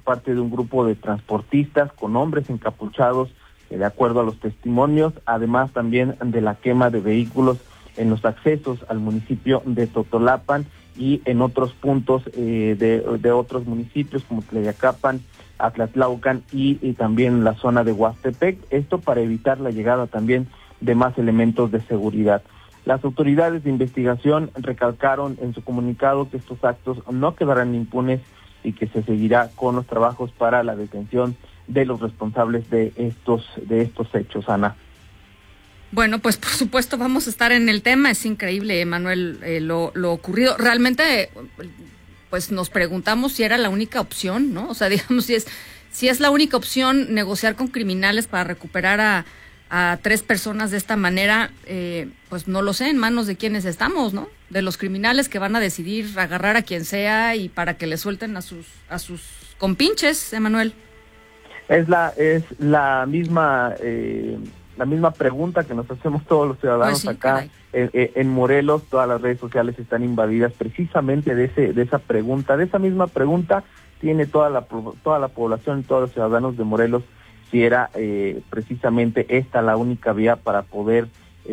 parte de un grupo de transportistas con hombres encapuchados, de acuerdo a los testimonios, además también de la quema de vehículos en los accesos al municipio de Totolapan y en otros puntos de otros municipios como Tlayacapan, Atlatlaucan y también la zona de Huastepec, esto para evitar la llegada también de más elementos de seguridad. Las autoridades de investigación recalcaron en su comunicado que estos actos no quedarán impunes y que se seguirá con los trabajos para la detención de los responsables de estos hechos, Ana. Bueno, pues por supuesto vamos a estar en el tema. Es increíble, Manuel, lo ocurrido. Realmente, pues nos preguntamos si era la única opción, ¿no? O sea, digamos, si es la única opción negociar con criminales para recuperar a 3 personas de esta manera, pues no lo sé, en manos de quienes estamos, ¿no? De los criminales que van a decidir agarrar a quien sea y para que le suelten a sus compinches, Manuel. Es la misma pregunta que nos hacemos todos los ciudadanos, pues sí, acá en Morelos. Todas las redes sociales están invadidas precisamente de esa pregunta. De esa misma pregunta tiene toda la población, todos los ciudadanos de Morelos, si era precisamente esta la única vía para poder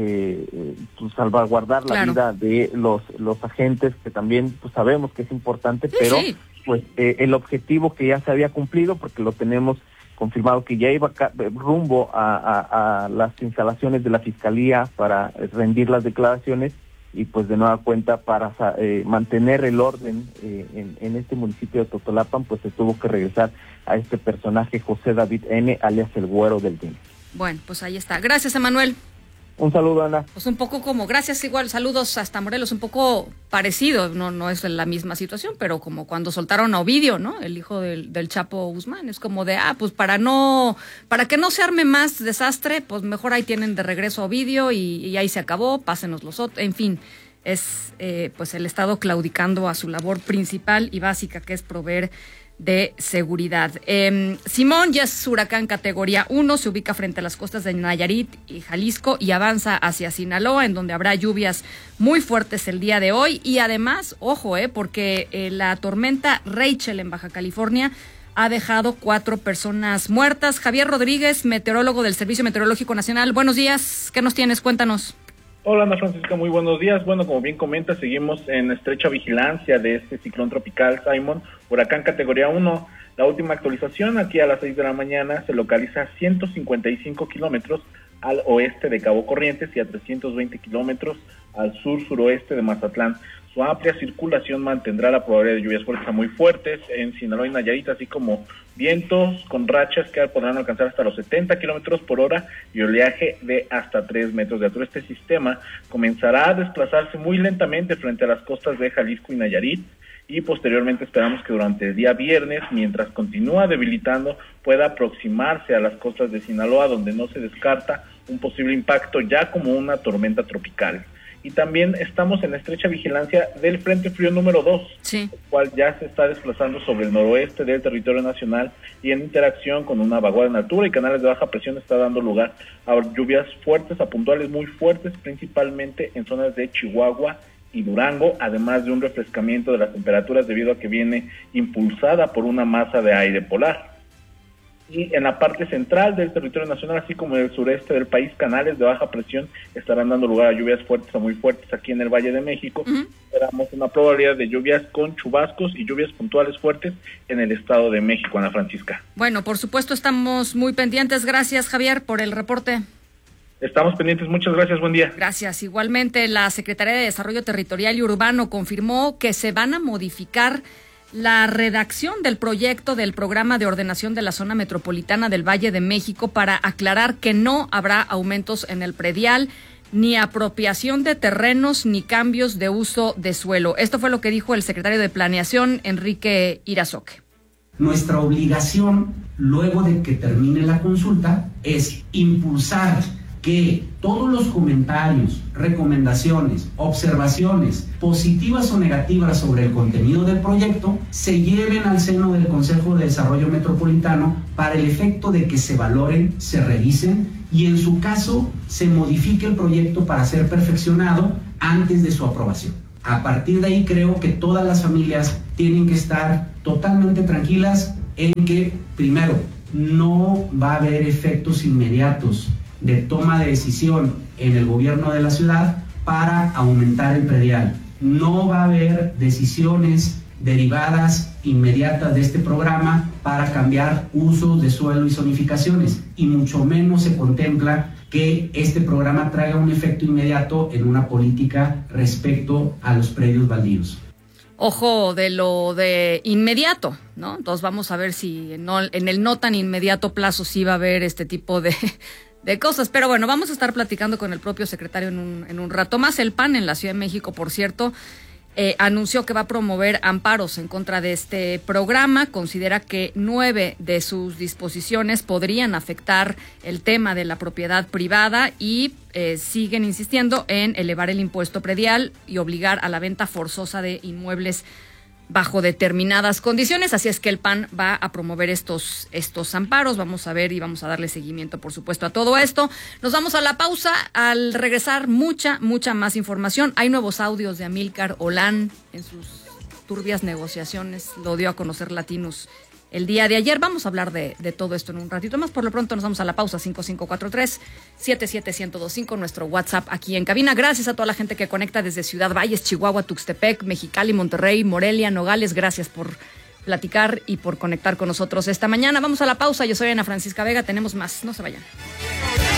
salvaguardar la vida de los agentes, que también pues sabemos que es importante, sí, pero sí, pues el objetivo que ya se había cumplido, porque lo tenemos confirmado que ya iba rumbo a las instalaciones de la Fiscalía para rendir las declaraciones, y pues de nueva cuenta para mantener el orden en este municipio de Totolapan, pues se tuvo que regresar a este personaje, José David N., alias el Güero del Dino. Bueno, pues ahí está. Gracias, Emanuel. Un saludo, Ana. Pues un poco gracias, igual, saludos hasta Morelos, un poco parecido, no es la misma situación, pero como cuando soltaron a Ovidio, ¿no? El hijo del Chapo Guzmán, es como de, pues para que no se arme más desastre, pues mejor ahí tienen de regreso a Ovidio y ahí se acabó, pásenos los otros, en fin, es pues el Estado claudicando a su labor principal y básica, que es proveer de seguridad. Simón ya es huracán categoría 1, se ubica frente a las costas de Nayarit y Jalisco y avanza hacia Sinaloa, en donde habrá lluvias muy fuertes el día de hoy. Y además, ojo, porque la tormenta Rachel en Baja California ha dejado 4 personas muertas. Javier Rodríguez, meteorólogo del Servicio Meteorológico Nacional, buenos días, ¿qué nos tienes? Cuéntanos. Hola, Ana Francisca, muy buenos días. Bueno, como bien comenta, seguimos en estrecha vigilancia de este ciclón tropical Simon, huracán categoría 1. La última actualización, aquí a las 6 de la mañana, se localiza a 155 kilómetros al oeste de Cabo Corrientes y a 320 kilómetros al sur-suroeste de Mazatlán. Su amplia circulación mantendrá la probabilidad de lluvias fuertes a muy fuertes en Sinaloa y Nayarit, así como vientos con rachas que podrán alcanzar hasta los 70 kilómetros por hora y oleaje de hasta 3 metros de altura. Este sistema comenzará a desplazarse muy lentamente frente a las costas de Jalisco y Nayarit, y posteriormente esperamos que durante el día viernes, mientras continúa debilitando, pueda aproximarse a las costas de Sinaloa, donde no se descarta un posible impacto ya como una tormenta tropical. Y también estamos en estrecha vigilancia del Frente Frío número 2, sí, el cual ya se está desplazando sobre el noroeste del territorio nacional y en interacción con una vaguada en altura y canales de baja presión está dando lugar a lluvias fuertes, a puntuales muy fuertes, principalmente en zonas de Chihuahua y Durango, además de un refrescamiento de las temperaturas debido a que viene impulsada por una masa de aire polar. Y en la parte central del territorio nacional, así como en el sureste del país, canales de baja presión estarán dando lugar a lluvias fuertes a muy fuertes aquí en el Valle de México. Esperamos una probabilidad de lluvias con chubascos y lluvias puntuales fuertes en el Estado de México, Ana Francisca. Bueno, por supuesto estamos muy pendientes. Gracias, Javier, por el reporte. Estamos pendientes, muchas gracias, buen día. Gracias. Igualmente, la Secretaría de Desarrollo Territorial y Urbano confirmó que se van a modificar la redacción del proyecto del Programa de Ordenación de la Zona Metropolitana del Valle de México para aclarar que no habrá aumentos en el predial, ni apropiación de terrenos, ni cambios de uso de suelo. Esto fue lo que dijo el secretario de Planeación, Enrique Irazoque. Nuestra obligación, luego de que termine la consulta, es impulsar que todos los comentarios, recomendaciones, observaciones positivas o negativas sobre el contenido del proyecto se lleven al seno del Consejo de Desarrollo Metropolitano para el efecto de que se valoren, se revisen y en su caso se modifique el proyecto para ser perfeccionado antes de su aprobación. A partir de ahí creo que todas las familias tienen que estar totalmente tranquilas en que, primero, no va a haber efectos inmediatos de toma de decisión en el gobierno de la ciudad para aumentar el predial. No va a haber decisiones derivadas inmediatas de este programa para cambiar usos de suelo y zonificaciones, y mucho menos se contempla que este programa traiga un efecto inmediato en una política respecto a los predios baldíos. Ojo de lo de inmediato, ¿no? Entonces vamos a ver si en el no tan inmediato plazo sí va a haber este tipo de cosas. Pero bueno, vamos a estar platicando con el propio secretario en un rato más. El PAN en la Ciudad de México, por cierto, anunció que va a promover amparos en contra de este programa. Considera que 9 de sus disposiciones podrían afectar el tema de la propiedad privada y siguen insistiendo en elevar el impuesto predial y obligar a la venta forzosa de inmuebles bajo determinadas condiciones. Así es que el PAN va a promover estos amparos. Vamos a ver y vamos a darle seguimiento, por supuesto, a todo esto. Nos vamos a la pausa. Al regresar, mucha más información. Hay nuevos audios de Amílcar Olán en sus turbias negociaciones. Lo dio a conocer Latinus el día de ayer. Vamos a hablar de todo esto en un ratito más. Por lo pronto nos vamos a la pausa. 5543-77125, nuestro WhatsApp aquí en cabina. Gracias a toda la gente que conecta desde Ciudad Valles, Chihuahua, Tuxtepec, Mexicali, Monterrey, Morelia, Nogales. Gracias por platicar y por conectar con nosotros esta mañana. Vamos a la pausa. Yo soy Ana Francisca Vega. Tenemos más. No se vayan.